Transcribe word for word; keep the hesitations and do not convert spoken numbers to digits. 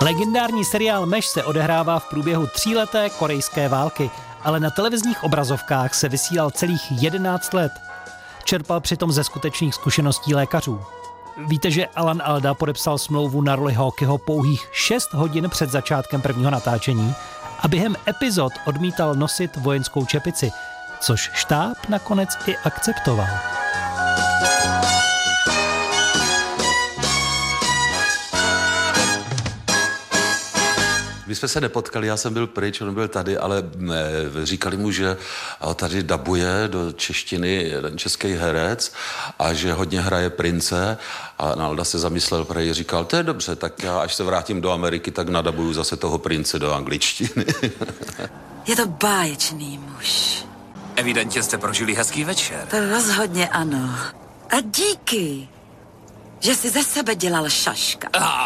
Legendární seriál Meš se odehrává v průběhu tříleté korejské války, ale na televizních obrazovkách se vysílal celých jedenáct let. Čerpal přitom ze skutečných zkušeností lékařů. Víte, že Alan Alda podepsal smlouvu na roli Hawkeyho pouhých šest hodin před začátkem prvního natáčení a během epizod odmítal nosit vojenskou čepici, což štáb nakonec i akceptoval. My jsme se nepotkali, já jsem byl pryč, on byl tady, ale ne, říkali mu, že tady dabuje do češtiny jeden český herec a že hodně hraje prince a Nalda se zamyslel, protože říkal, to je dobře, tak já až se vrátím do Ameriky, tak nadabuju zase toho prince do angličtiny. Je to báječný muž. Evidentně jste prožili hezký večer. To rozhodně ano. A díky, že jsi ze sebe dělal šaška.